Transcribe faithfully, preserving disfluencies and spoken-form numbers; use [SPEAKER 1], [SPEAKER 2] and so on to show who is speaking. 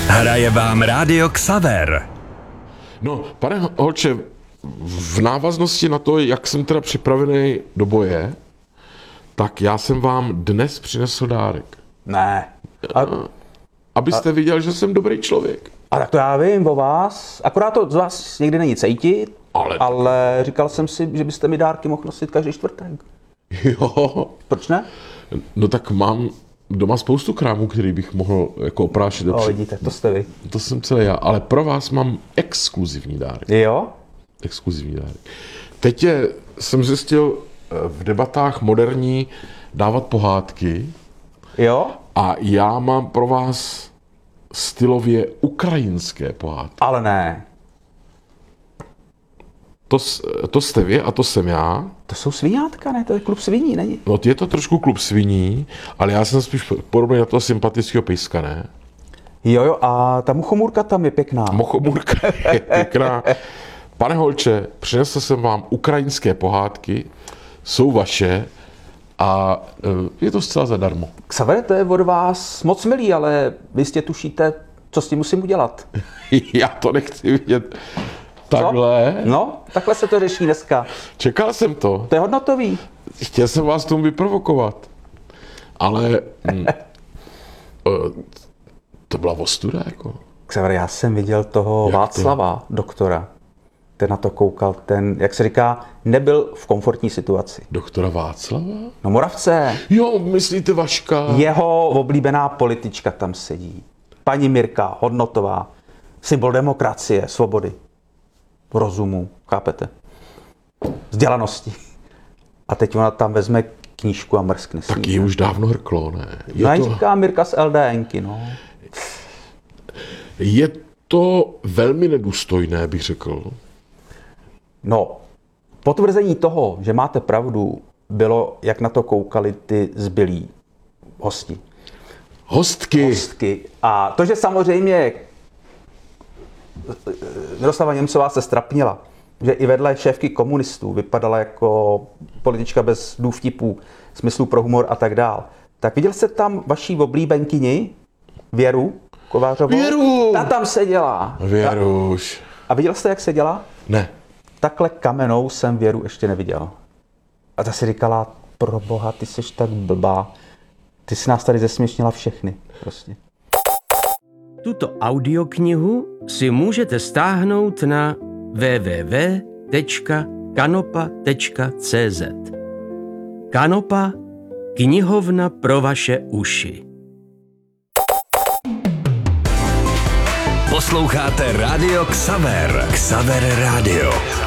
[SPEAKER 1] Hraje vám Rádio Xaver.
[SPEAKER 2] No, pane Holče, v návaznosti na to, jak jsem teda připravený do boje, tak já jsem vám dnes přinesl dárek.
[SPEAKER 3] Ne. A,
[SPEAKER 2] Abyste a, viděl, že jsem dobrý člověk.
[SPEAKER 3] a tak to já vím o vás. Akorát to z vás někdy není cítit,
[SPEAKER 2] Ale,
[SPEAKER 3] ale říkal jsem si, že byste mi dárky mohl nosit každý čtvrtek.
[SPEAKER 2] Jo.
[SPEAKER 3] Proč ne?
[SPEAKER 2] No tak mám doma spoustu krámů, který bych mohl jako oprášit.
[SPEAKER 3] O, vidíte, to jste vy.
[SPEAKER 2] To jsem celý já, ale pro vás mám exkluzivní dárek.
[SPEAKER 3] Jo?
[SPEAKER 2] Exkluzivní dárek. Teď je, jsem zjistil v debatách moderní dávat pohádky.
[SPEAKER 3] Jo?
[SPEAKER 2] A já mám pro vás stylově ukrajinské pohádky.
[SPEAKER 3] Ale ne.
[SPEAKER 2] To, to jste vy a to jsem já.
[SPEAKER 3] To jsou sviňátka, ne? To je klub sviní, není?
[SPEAKER 2] No je to trošku klub sviní, ale já jsem spíš podobný na toho sympatického pejska, ne?
[SPEAKER 3] Jo, jo, a ta muchomůrka tam je pěkná.
[SPEAKER 2] Mochomůrka je pěkná. Pane Holče, přinesl jsem vám ukrajinské pohádky, jsou vaše a je to zcela zadarmo.
[SPEAKER 3] Xaver, to je od vás moc milý, ale vy jistě tušíte, co s tím musím udělat.
[SPEAKER 2] Já to nechci vidět. Takhle?
[SPEAKER 3] Co? No, takhle se to řeší dneska.
[SPEAKER 2] Čekal jsem to.
[SPEAKER 3] To je hodnotový.
[SPEAKER 2] Chtěl jsem vás tomu vyprovokovat. Ale hm, to byla ostuda, jako.
[SPEAKER 3] Xaver, já jsem viděl toho
[SPEAKER 2] Jak
[SPEAKER 3] Václava, to? doktora. Ten na to koukal, ten, jak se říká, nebyl v komfortní situaci.
[SPEAKER 2] Doktora Václava?
[SPEAKER 3] No Moravce.
[SPEAKER 2] Jo, myslíte Vaška?
[SPEAKER 3] Jeho oblíbená politička tam sedí. Paní Mirka Hodnotová. Symbol demokracie, svobody. Rozumu, chápete? Vzdělanosti. A teď ona tam vezme knížku a mrskne si.
[SPEAKER 2] Tak ji už dávno hrklo, ne? Je,
[SPEAKER 3] no,
[SPEAKER 2] to,
[SPEAKER 3] říká Mirka z LDNky, no.
[SPEAKER 2] je to velmi nedůstojné, bych řekl.
[SPEAKER 3] No, potvrzení toho, že máte pravdu, bylo, jak na to koukali ty zbylí hosti.
[SPEAKER 2] Hostky.
[SPEAKER 3] Hostky. A to, že samozřejmě Miroslava Němcová se strapnila, že i vedle šéfky komunistů vypadala jako politička bez důvtipů, smyslu pro humor a tak dál. Tak viděl jste tam vaší oblíbenkyni, Věru Kovářovou?
[SPEAKER 2] Věru!
[SPEAKER 3] Ta tam seděla.
[SPEAKER 2] Věruš.
[SPEAKER 3] A viděl jste, jak seděla?
[SPEAKER 2] Ne.
[SPEAKER 3] Takhle kamenou jsem Věru ještě neviděl. A ta si říkala, pro boha, ty jsi tak blbá. Ty jsi nás tady zesměšnila všechny. Prostě.
[SPEAKER 4] Tuto audioknihu si můžete stáhnout na w w w tečka kanopa tečka c z. Kanopa, knihovna pro vaše uši.
[SPEAKER 1] Posloucháte Rádio Xaver. Xaver Rádio.